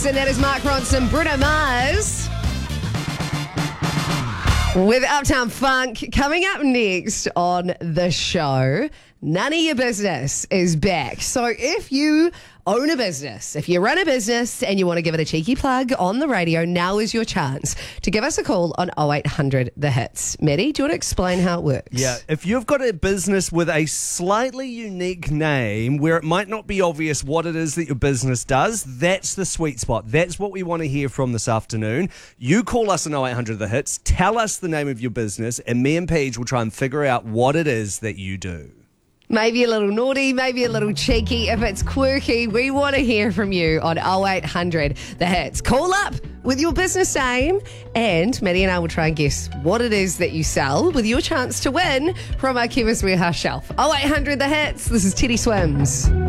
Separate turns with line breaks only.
and that is Mark Ronson, Bruno Mars. With Uptown Funk coming up next on the show. None of Your Business is back. So if you own a business, if you run a business and you want to give it a cheeky plug on the radio, now is your chance to give us a call on 0800 The Hits. Maddie, do you want to explain how it works?
Yeah, if you've got a business with a slightly unique name where it might not be obvious what it is that your business does, that's the sweet spot. That's what we want to hear from this afternoon. You call us on 0800 The Hits, tell us the name of your business, and me and Paige will try and figure out what it is that you do.
Maybe a little naughty, maybe a little cheeky. If it's quirky, we want to hear from you on 0800 The Hits. Call up with your business name and Maddie and I will try and guess what it is that you sell with your chance to win from our Chemist Warehouse shelf. 0800 The Hits. This is Teddy Swims.